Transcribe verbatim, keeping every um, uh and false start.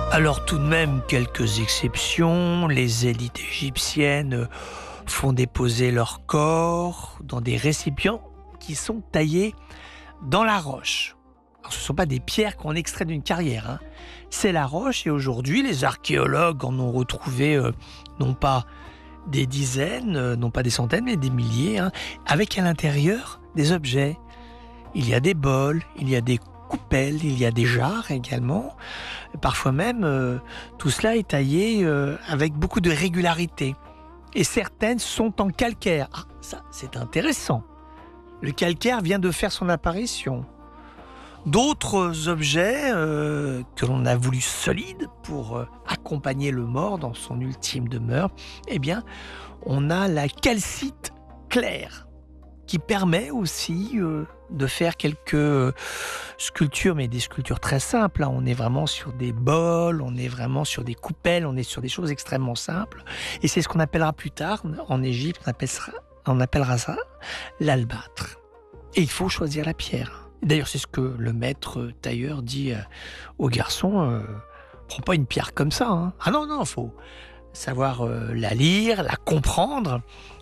Alors tout de même, quelques exceptions. Les élites égyptiennes font déposer leur corps dans des récipients qui sont taillés dans la roche. Alors, ce ne sont pas des pierres qu'on extrait d'une carrière, hein. C'est la roche, et aujourd'hui les archéologues en ont retrouvé euh, non pas des dizaines, euh, non pas des centaines, mais des milliers, hein, avec à l'intérieur des objets. Il y a des bols, il y a des coupelles, il y a des jarres également. Parfois même, euh, tout cela est taillé euh, avec beaucoup de régularité. Et certaines sont en calcaire. Ah, ça, c'est intéressant. Le calcaire vient de faire son apparition. D'autres objets euh, que l'on a voulu solides pour euh, accompagner le mort dans son ultime demeure, eh bien, on a la calcite claire, qui permet aussi euh, de faire quelques euh, sculptures, mais des sculptures très simples, hein. On est vraiment sur des bols, on est vraiment sur des coupelles, on est sur des choses extrêmement simples. Et c'est ce qu'on appellera plus tard, en Égypte, on appellera, on appellera ça l'albâtre. Et il faut choisir la pierre. D'ailleurs, c'est ce que le maître tailleur dit euh, aux garçons, euh, prends pas une pierre comme ça, hein. Ah non, non, il faut savoir euh, la lire, la comprendre,